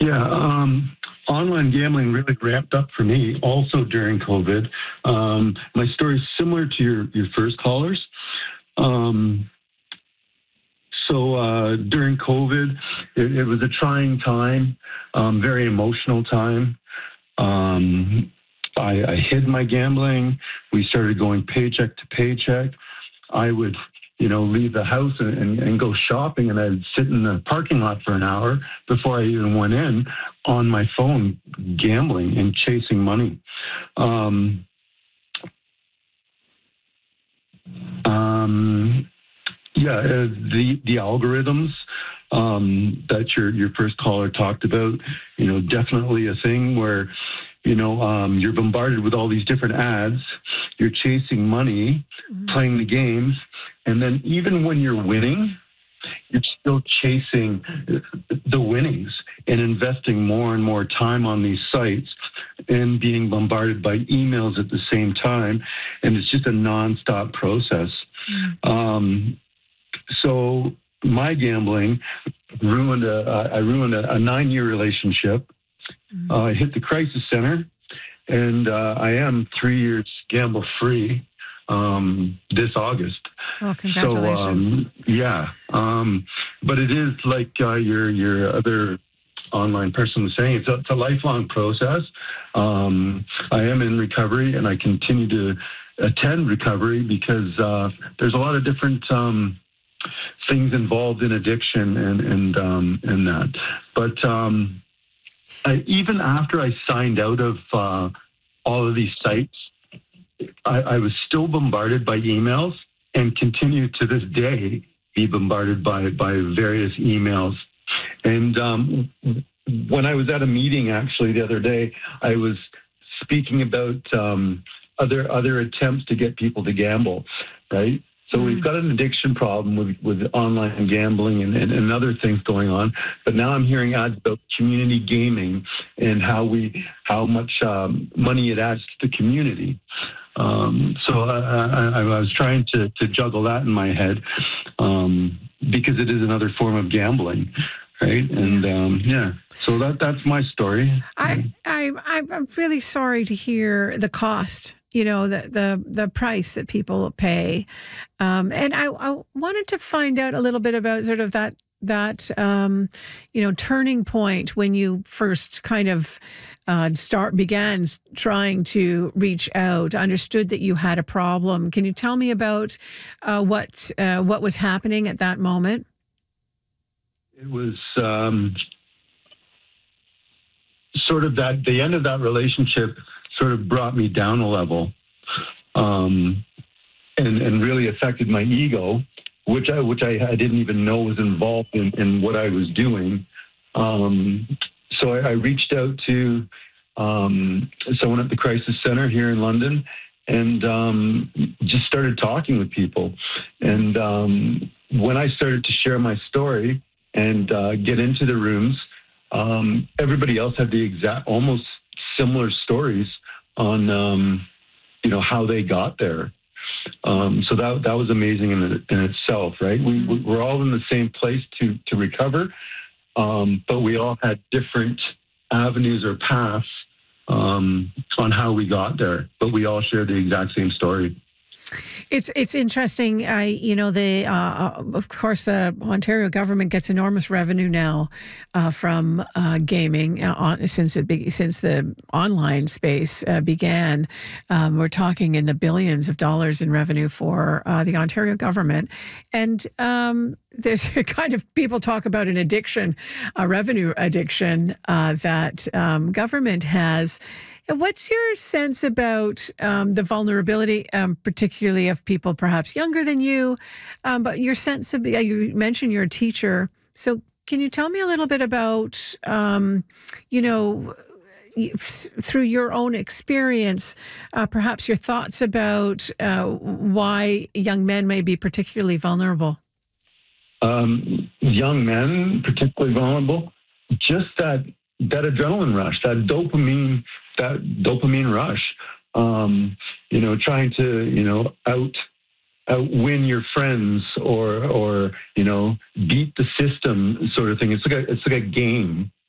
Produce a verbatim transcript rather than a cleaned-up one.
Yeah, um, online gambling really ramped up for me also during COVID. Um, my story is similar to your, your first callers. Um, so uh, during COVID, it, it was a trying time, um, very emotional time. Um, I, I hid my gambling. We started going paycheck to paycheck. I would, you know, leave the house and, and, and go shopping, and I'd sit in the parking lot for an hour before I even went in on my phone, gambling and chasing money. Um, um, yeah, uh, the the algorithms um, that your your first caller talked about, you know, definitely a thing where, you know, um, you're bombarded with all these different ads. You're chasing money, mm-hmm. playing the games, and then even when you're winning, you're still chasing the winnings and investing more and more time on these sites and being bombarded by emails at the same time. And it's just a nonstop process. Mm-hmm. Um, so my gambling ruined a, I ruined a, a nine-year relationship. Mm-hmm. Uh, I hit the crisis center, and uh, I am three years gamble-free um, this August. Oh, congratulations. So, um, yeah. Um, but it is like uh, your your other online person was saying, it's a, it's a lifelong process. Um, I am in recovery, and I continue to attend recovery because uh, there's a lot of different um, things involved in addiction and, and, um, and that. But um, I, even after I signed out of uh, all of these sites, I, I was still bombarded by emails and continue to this day be bombarded by, by various emails. And um, when I was at a meeting actually the other day, I was speaking about um, other other attempts to get people to gamble, right? So mm-hmm. we've got an addiction problem with, with online gambling and, and, and other things going on. But now I'm hearing ads about community gaming and how we how much um, money it adds to the community. Um, so I, I, I was trying to, to juggle that in my head um, because it is another form of gambling. Right. And um, yeah, so that that's my story. I, I, I'm really sorry to hear the cost, you know, the the, the price that people pay. Um, and I, I wanted to find out a little bit about sort of that, that um, you know, turning point when you first kind of uh, start began trying to reach out, understood that you had a problem. Can you tell me about uh, what uh, what was happening at that moment? It was um, sort of that the end of that relationship sort of brought me down a level um, and, and really affected my ego, which I which I, I didn't even know was involved in, in what I was doing. Um, so I, I reached out to um, someone at the Crisis Center here in London and um, just started talking with people. And um, when I started to share my story and uh, get into the rooms, um, everybody else had the exact, almost similar stories on, um, you know, how they got there. Um, so that that was amazing in, it, in itself, right? We we're all in the same place to to recover, um, but we all had different avenues or paths um, on how we got there. But we all shared the exact same story. It's it's interesting. I you know the uh, of course the Ontario government gets enormous revenue now uh, from uh, gaming uh, on, since it be, since the online space uh, began. Um, we're talking in the billions of dollars in revenue for uh, the Ontario government, and um, there's kind of people talk about an addiction, a revenue addiction uh, that um, government has. What's your sense about um, the vulnerability, um, particularly of people perhaps younger than you, um, but your sense of, you mentioned you're a teacher, so can you tell me a little bit about, um, you know, through your own experience, uh, perhaps your thoughts about uh, why young men may be particularly vulnerable? Um, young men, particularly vulnerable, just that that adrenaline rush, that dopamine, that dopamine rush, um, you know, trying to, you know, out, outwin your friends or, or, you know, beat the system sort of thing. It's like a, it's like a game,